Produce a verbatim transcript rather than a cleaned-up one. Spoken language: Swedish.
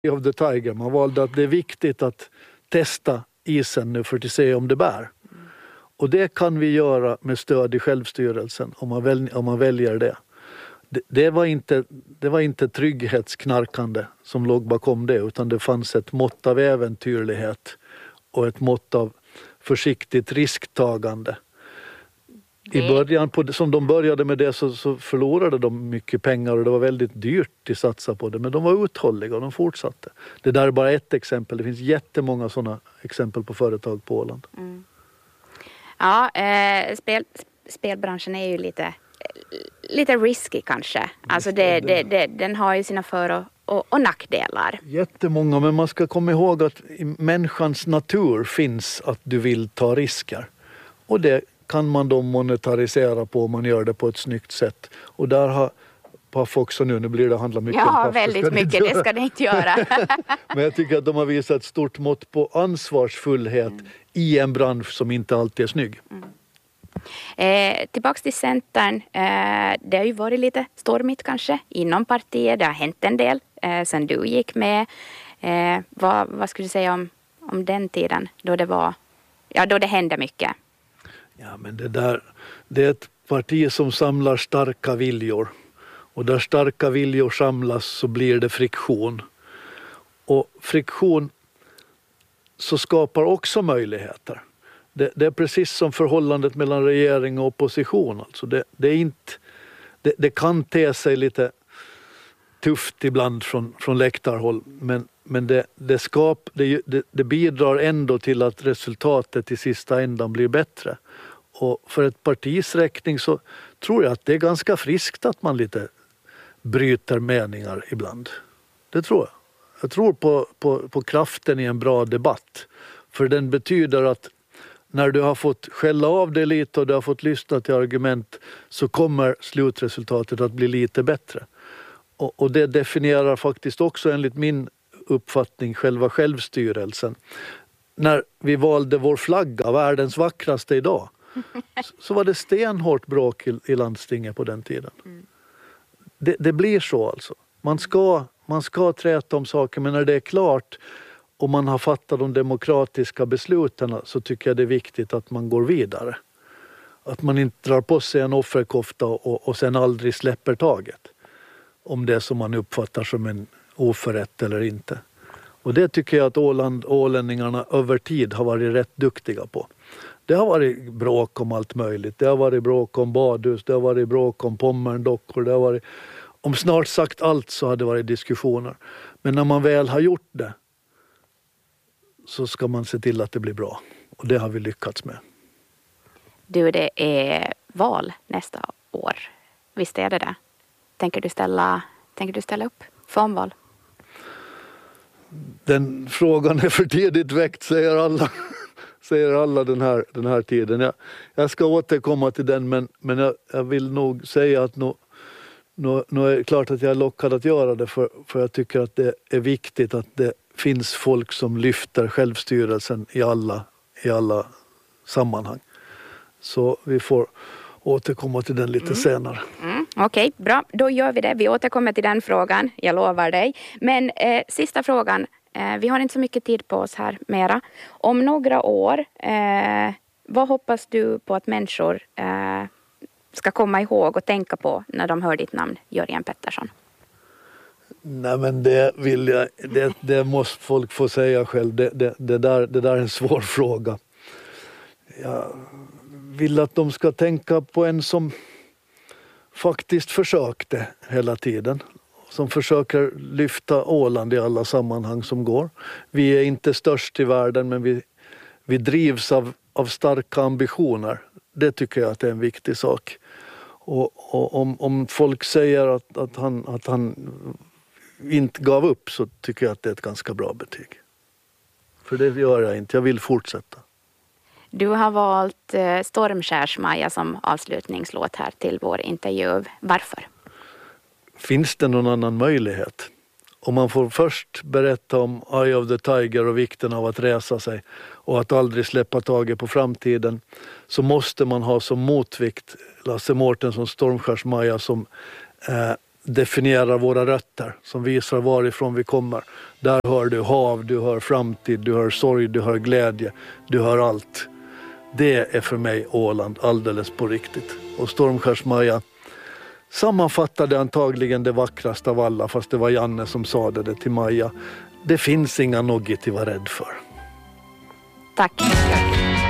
of the Tiger. Man valde att det är viktigt att testa isen nu för att se om det bär. Mm. Och det kan vi göra med stöd i självstyrelsen om man, väl, om man väljer det. det. Det var inte, det var inte trygghetsknarkande som låg bakom det, utan det fanns ett mått av äventyrlighet och ett mått av försiktigt risktagande. I början, på, som de började med det, så, så förlorade de mycket pengar och det var väldigt dyrt att satsa på det. Men de var uthålliga och de fortsatte. Det där är bara ett exempel. Det finns jättemånga sådana exempel på företag på Åland. Mm. Ja, eh, spel, spelbranschen är ju lite, lite risky kanske. Alltså det, det, det, den har ju sina för- och, och, och nackdelar. Jättemånga, men man ska komma ihåg att i människans natur finns att du vill ta risker. Och det kan man då monetarisera på om man gör det på ett snyggt sätt. Och där har Paf också nu, nu blir det handla mycket ja, om Paf. Ja, väldigt mycket, det ska det inte göra. Men jag tycker att de har visat ett stort mått på ansvarsfullhet mm. i en bransch som inte alltid är snygg. Mm. Eh, tillbaks till Centern, eh, det har ju varit lite stormigt kanske inom partiet. Det har hänt en del eh, sen du gick med. Eh, vad, vad skulle du säga om, om den tiden då det var, ja då det hände mycket? Ja, men det där, det är ett parti som samlar starka viljor. Och där starka viljor samlas så blir det friktion. Och friktion så skapar också möjligheter. Det, det är precis som förhållandet mellan regering och opposition. Alltså det, det, är inte, det, det kan te sig lite tufft ibland från, från läktarhåll. Men, men det, det, skap, det, det, det bidrar ändå till att resultatet i sista ändan blir bättre. Och för ett partis räkning så tror jag att det är ganska friskt att man lite bryter meningar ibland. Det tror jag. Jag tror på, på, på kraften i en bra debatt. För den betyder att när du har fått skälla av det lite och du har fått lyssna till argument så kommer slutresultatet att bli lite bättre. Och, och det definierar faktiskt också enligt min uppfattning själva självstyrelsen. När vi valde vår flagga, världens vackraste idag, så var det stenhårt bråk i, i landstinget på den tiden. Mm. Det, det blir så alltså. Man ska, man ska träta om saker, men när det är klart och man har fattat de demokratiska besluten så tycker jag det är viktigt att man går vidare. Att man inte drar på sig en offerkofta och, och sen aldrig släpper taget. Om det som man uppfattar som en oförrätt eller inte. Och det tycker jag att Åland, ålänningarna över tid har varit rätt duktiga på. Det har varit bråk om allt möjligt. Det har varit bråk om badhus, det har varit bråk om Pommerndockor, det har varit om snart sagt allt så har det varit diskussioner. Men när man väl har gjort det så ska man se till att det blir bra. Och det har vi lyckats med. Du, det är val nästa år. Visst är det det? Tänker du ställa, tänker du ställa upp för omval? Den frågan är för tidigt väckt, säger alla. Säger alla den här, den här tiden. Jag, jag ska återkomma till den, men, men jag, jag vill nog säga att nu, nu, nu är det klart att jag är lockad att göra det, för, för jag tycker att det är viktigt att det finns folk som lyfter självstyrelsen i alla, i alla sammanhang. Så vi får återkomma till den lite mm. senare. Mm. Okej, okay, bra. Då gör vi det. Vi återkommer till den frågan, jag lovar dig. Men eh, sista frågan. Eh, vi har inte så mycket tid på oss här mera. Om några år, eh, vad hoppas du på att människor eh, ska komma ihåg och tänka på när de hör ditt namn, Jörgen Pettersson? Nej, men det vill jag, det, det måste folk få säga själv. Det, det, det, där, det där är en svår fråga. Jag vill att de ska tänka på en som faktiskt försökte hela tiden. Som försöker lyfta Åland i alla sammanhang som går. Vi är inte störst i världen, men vi, vi drivs av, av starka ambitioner. Det tycker jag att det är en viktig sak. Och, och om, om folk säger att, att, han, att han inte gav upp, så tycker jag att det är ett ganska bra betyg. För det gör jag inte. Jag vill fortsätta. Du har valt eh, Stormskärs-Maja som avslutningslåt här till vår intervju. Varför? Finns det någon annan möjlighet? Om man får först berätta om Eye of the Tiger och vikten av att resa sig och att aldrig släppa taget på framtiden, så måste man ha som motvikt Lasse Mårtensson Stormskärs-Maja som eh, definierar våra rötter, som visar varifrån vi kommer. Där hör du hav, du hör framtid, du hör sorg, du hör glädje, du hör allt. Det är för mig Åland alldeles på riktigt. Och Stormskärsmaja sammanfattade antagligen det vackraste av alla, fast det var Janne som sa det till Maja. Det finns inga något att vara rädd för. Tack.